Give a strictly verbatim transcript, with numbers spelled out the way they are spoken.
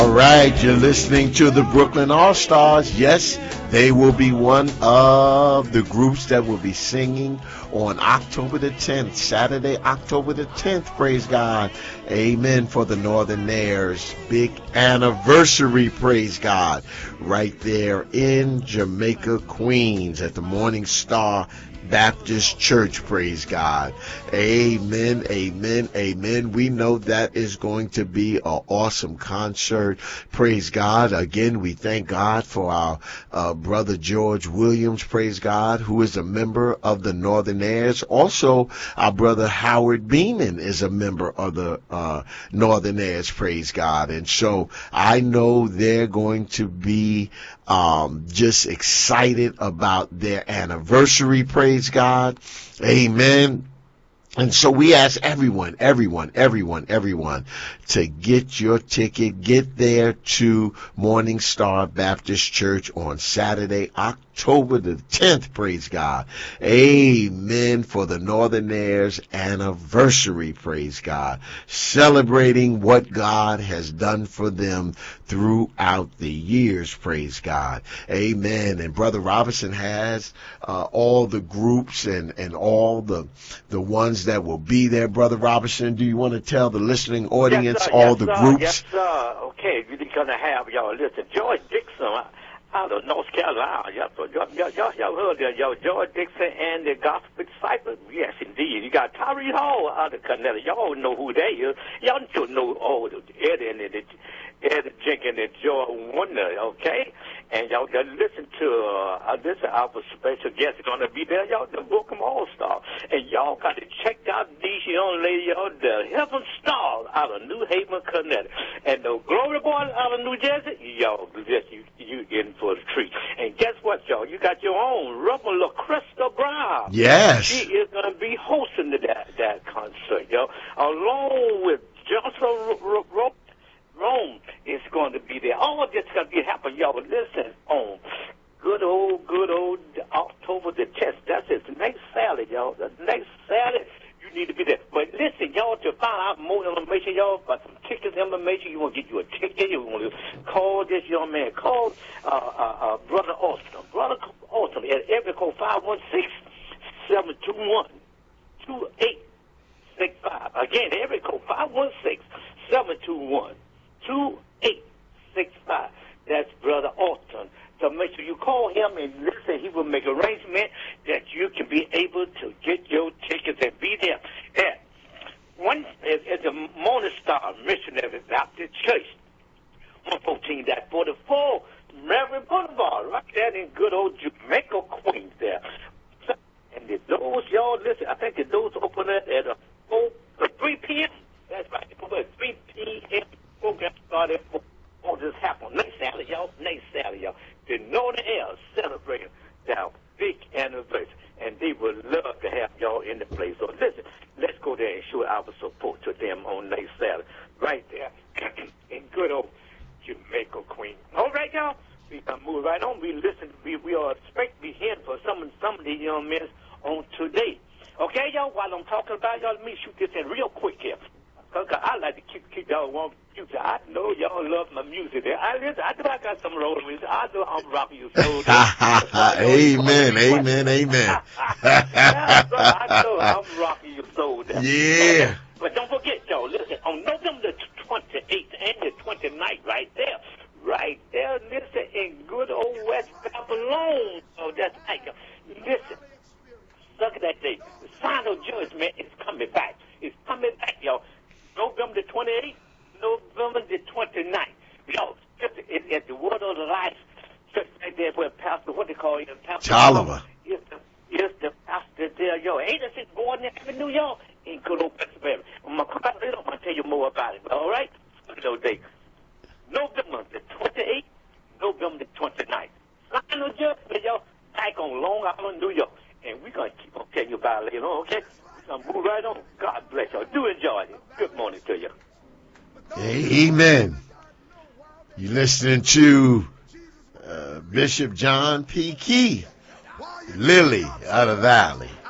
All right, you're listening to the Brooklyn All-Stars. Yes, they will be one of the groups that will be singing on October the tenth, Saturday, October the tenth, praise God. Amen, for the Northernaires' big anniversary, praise God, right there in Jamaica, Queens at the Morning Star Baptist Church, praise God. Amen, amen, amen. We know that is going to be an awesome concert, praise God. Again, we thank God for our uh, brother George Williams, praise God, who is a member of the Northernaires. Also, our brother Howard Beeman is a member of the uh, Northernaires, praise God. And so I know they're going to be um, just excited about their anniversary, praise God. Amen. And so we ask everyone, everyone, everyone, everyone to get your ticket, get there to Morning Star Baptist Church on Saturday, October the tenth, praise God. Amen, for the Northernaires' anniversary, praise God. Celebrating what God has done for them throughout the years, praise God. Amen. And Brother Robinson has uh, all the groups and, and all the, the ones that will be there. Brother Robinson, do you want to tell the listening audience yes, sir, all yes, the sir, groups? Yes, sir. Okay, we're going to have, y'all, listen, George Dixon out of North Carolina. Y'all, y'all, y'all, y'all heard that, y'all, George Dixon and the Gospel Disciples? Yes, indeed. You got Tyree Hall out of Connecticut. Y'all know who they is. Y'all should know all the Eddie and the Ed Jenkins and Joy Wonder, okay? And y'all got to listen to, uh, this is our special guest is going to be there, y'all, the Brooklyn All-Star. And y'all got to check out these young ladies, y'all, the Heaven Stars out of New Haven, Connecticut. And the Glory Boys out of New Jersey, y'all, just you, you in for the treat. And guess what, y'all? You got your own Reverend LaCrystal Brown. Yes. She is going to be hosting that, that concert, y'all, along with Johnson Rope. Rome is going to be there. All of this is going to be happening, y'all. Listen, on good old, good old October the tenth. That's it. The next Saturday, y'all. The next Saturday, you need to be there. But listen, y'all, to find out more information, y'all, about some tickets information, you want to get you a ticket, you want to call this young man. Call uh, uh, uh, Brother Austin. Brother Austin at area code five one six, seven two one, two eight six five. Again, area code five one six, seven two one, two eight six five. That's Brother Austin. So make sure you call him and listen. He will make arrangement that you can be able to get your tickets and be there. At one at the Morning Star Missionary Baptist Church, one fourteen forty-four Mary Boulevard, right there in good old Jamaica, Queens there. So, and the doors, y'all, listen, I think the doors open at uh, four, uh, three p.m. That's right, over at three p.m. Program started for all this happen. Next Saturday, y'all. Next Saturday, y'all. The Northernaires celebrating their big anniversary, and they would love to have y'all in the place. So listen, let's go there and show our support to them on next Saturday, right there in good old Jamaica, Queen. All right, y'all. We gonna move right on. We listen. We we are expect to be hearing for some some of these young men on today. Okay, y'all. While I'm talking about y'all, let me shoot this in real quick here. Cause I like to keep keep y'all warm future. I know y'all love my music. I listen. I know I got some roll with. I know I'm rocking your soul. Amen, amen, amen. Yeah, bro, I know I'm rocking your soul. There. Yeah. Okay. But don't forget, y'all. Listen, on November twenty-eighth and the twenty-ninth, right there, right there. Listen, in good old West Babylon. So that's like, listen. Look at that day. The final judgment is coming back. It's coming back, y'all. November the twenty-eighth, November the twenty-ninth. Yo, just at, at the Word of the Life church right there where Pastor, what they call it, Pastor Tolliver. Is the, is the pastor there, yo. Ain't this going there in New York? In good old Pennsylvania. I'm going to come back later. I'm going to tell you more about it. All right? So they, November the twenty-eighth, November the twenty-ninth. Final judgment, yo. Back on Long Island, New York. And we're going to keep on telling you about it later on, okay? We're going to move right on. God bless y'all. Do enjoy it. Good morning to you. Amen. You're listening to uh, Bishop John P. Key, Lily out of Valley.